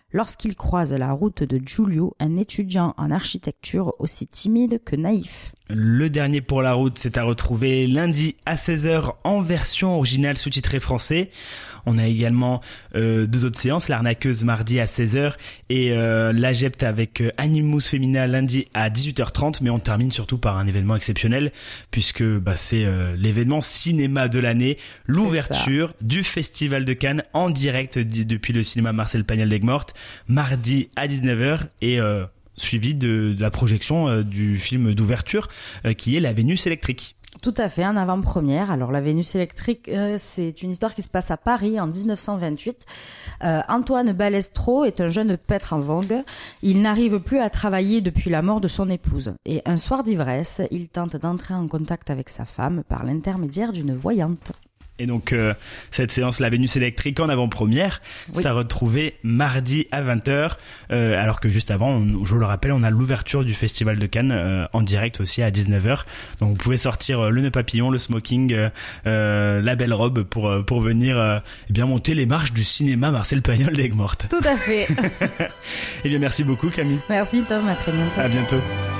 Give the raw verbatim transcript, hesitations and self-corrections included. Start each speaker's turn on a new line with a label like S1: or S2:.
S1: lorsqu'il croise la route de Giulio, un étudiant en architecture aussi timide que naïf.
S2: Le dernier pour la route, c'est à retrouver lundi à seize heures en version originale sous-titrée français. On a également euh, deux autres séances, l'arnaqueuse mardi à seize heures et euh, l'Agept avec euh, Animus Femina lundi à dix-huit heures trente. Mais on termine surtout par un événement exceptionnel puisque bah, c'est euh, l'événement cinéma de l'année, l'ouverture du Festival de Cannes en direct d- depuis le cinéma Marcel Pagnol d'Aigues-Mortes, mardi à dix-neuf heures et... Euh, suivi de, de la projection euh, du film d'ouverture euh, qui est La Vénus électrique.
S1: Tout à fait, en avant-première. Alors la Vénus électrique, euh, c'est une histoire qui se passe à Paris en dix-neuf cent vingt-huit. Euh, Antoine Balestro est un jeune peintre en vogue. Il n'arrive plus à travailler depuis la mort de son épouse. Et un soir d'ivresse, il tente d'entrer en contact avec sa femme par l'intermédiaire d'une voyante.
S2: Et donc, euh, cette séance La Vénus électrique en avant-première, oui. C'est à retrouver mardi à vingt heures, euh, alors que juste avant, on, je le rappelle, on a l'ouverture du Festival de Cannes euh, en direct aussi à dix-neuf heures. Donc, vous pouvez sortir euh, le nœud papillon, le smoking, euh, euh, la belle robe pour euh, pour venir euh, eh bien monter les marches du cinéma Marcel Pagnol d'Aigues-Mortes.
S1: Tout à fait.
S2: Eh bien, merci beaucoup Camille.
S1: Merci Tom, à très bientôt.
S2: À bientôt.